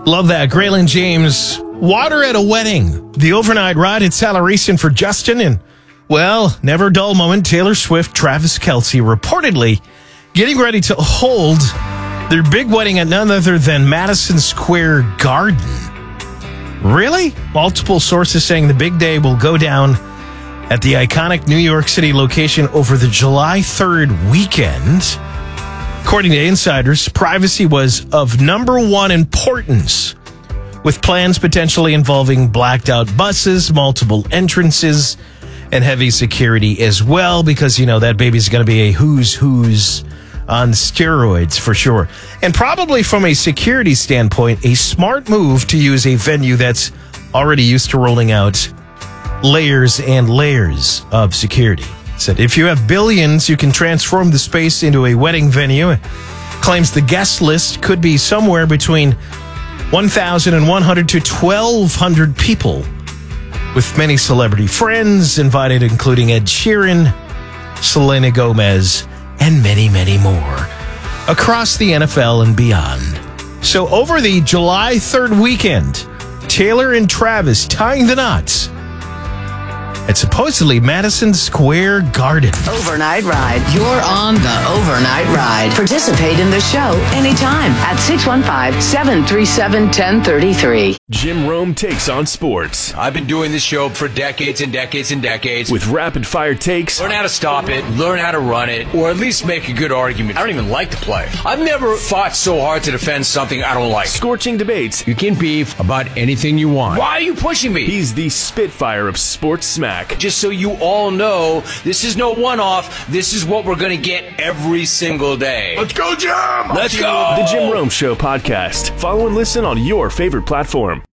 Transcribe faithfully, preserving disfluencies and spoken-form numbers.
Love that. Graylin James, water at a wedding. The overnight ride at Salarisan for Justin. And, well, never a dull moment. Taylor Swift, Travis Kelce reportedly getting ready to hold their big wedding at none other than Madison Square Garden. Really? Multiple sources saying the big day will go down at the iconic New York City location over the July third weekend. According to insiders, privacy was of number one importance, with plans potentially involving blacked out buses, multiple entrances, and heavy security as well, because, you know, that baby's going to be a who's who's on steroids for sure. And probably from a security standpoint, a smart move to use a venue that's already used to rolling out layers and layers of security. Said if you have billions, you can transform the space into a wedding venue. Claims the guest list could be somewhere between one thousand one hundred to twelve hundred people, with many celebrity friends invited, including Ed Sheeran, Selena Gomez, and many, many more across the N F L and beyond. So over the July third weekend, Taylor and Travis tying the knots at supposedly Madison Square Garden. Overnight Ride. You're on the Overnight Ride. Participate in the show anytime at six one five, seven three seven, one zero three three. Jim Rome takes on sports. I've been doing this show for decades and decades and decades. With rapid-fire takes. Learn how to stop it, learn how to run it, or at least make a good argument. I don't even like to play. I've never fought so hard to defend something I don't like. Scorching debates. You can beef about anything you want. Why are you pushing me? He's the Spitfire of Sports Smack. Just so you all know, this is no one-off. This is what we're going to get every single day. Let's go, Jim! Let's go! The Jim Rome Show podcast. Follow and listen on your favorite platform.